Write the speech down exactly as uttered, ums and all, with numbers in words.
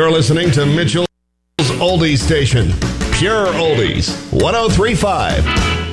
You're listening to Mitchell's Oldies Station. Pure Oldies, one oh three point five.